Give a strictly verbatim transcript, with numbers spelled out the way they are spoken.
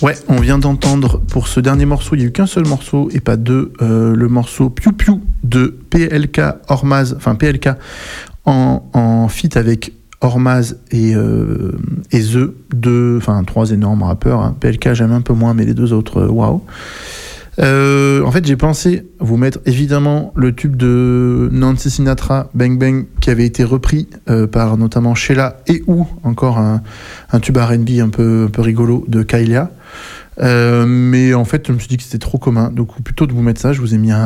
Ouais, on vient d'entendre pour ce dernier morceau, il n'y a eu qu'un seul morceau et pas deux, euh, le morceau Piu Piu de P L K Ormaz, enfin P L K en, en feat avec Ormaz et, euh, et The, deux, enfin trois énormes rappeurs. Hein. P L K j'aime un peu moins, mais les deux autres, waouh. Wow. Euh, en fait, j'ai pensé vous mettre évidemment le tube de Nancy Sinatra, Bang Bang, qui avait été repris euh, par notamment Sheila et ou encore un, un tube R and B un peu, un peu rigolo de Kylia. Euh, mais en fait, je me suis dit que c'était trop commun, donc plutôt de vous mettre ça, je vous ai mis un